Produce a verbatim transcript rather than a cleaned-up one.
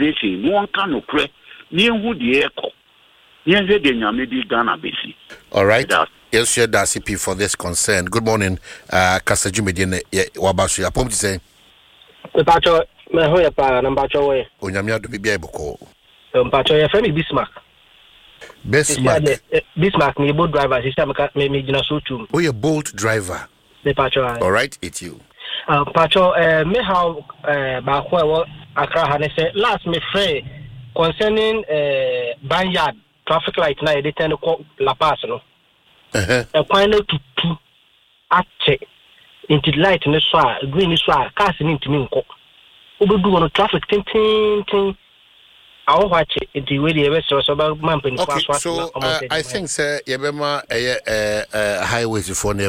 organization no one can okre ni hu de eko ni enze de nyame di Ghana besi. All right. Yes, you're the C P for this concern. Good morning, uh, Kasaju Medine Wabasu. Apom to say. Pacho, me hoya pa na Pacho we. Onyamia do bibia eboko. Pacho ya femi Bismarck. Bismarck. Bismarck ni boat driver. Sisi me me jina so tum. Oh, you boat driver. Me Pacho. All right, it's you. Uh, Pacho, uh, me how uh, ba kwa Accra ha say last me free concerning uh, Banyard traffic light na e ten ko La Paz no. Uh-huh. A final to two ache into light in the soil, green is soil, casting into Minko. Ubu do on traffic tin tin tin. I'll watch it in the way the rest was about Mampin. Okay, so uh, I think, sir, Yabema, a highways before